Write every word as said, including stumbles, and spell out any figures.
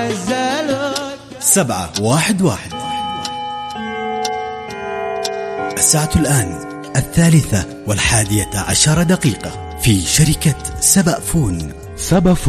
سبعة واحد واحد. الساعة الآن الثالثة والحادية عشر دقيقة في شركة سبأ فون. سبأ فون.